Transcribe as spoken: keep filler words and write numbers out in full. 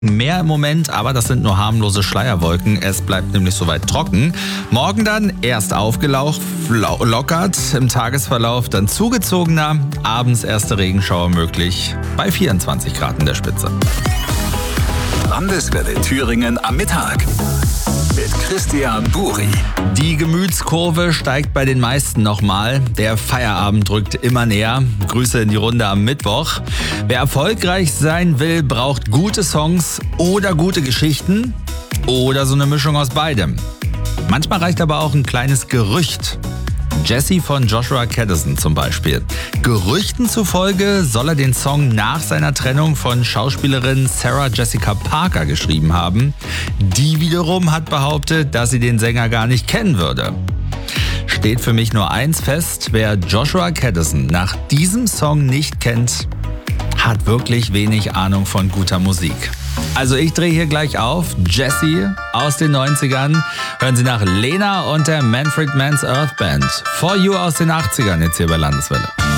Mehr im Moment, aber das sind nur harmlose Schleierwolken. Es bleibt nämlich soweit trocken. Morgen dann erst aufgelockert, im Tagesverlauf dann zugezogener. Abends erste Regenschauer möglich bei vierundzwanzig Grad in der Spitze. Landeswelle Thüringen am Mittag mit Christian Buri. Die Gemütskurve steigt bei den meisten nochmal. Der Feierabend rückt immer näher. Grüße in die Runde am Mittwoch. Wer erfolgreich sein will, braucht gute Songs oder gute Geschichten oder so eine Mischung aus beidem. Manchmal reicht aber auch ein kleines Gerücht. Jesse von Joshua Caddison zum Beispiel. Gerüchten zufolge soll er den Song nach seiner Trennung von Schauspielerin Sarah Jessica Parker geschrieben haben. Die wiederum hat behauptet, dass sie den Sänger gar nicht kennen würde. Steht für mich nur eins fest: Wer Joshua Caddison nach diesem Song nicht kennt, hat wirklich wenig Ahnung von guter Musik. Also ich drehe hier gleich auf. Jesse aus den neunzigern. Hören Sie nach Lena und der Manfred Mann's Earth Band. For You aus den achtzigern jetzt hier bei Landeswelle.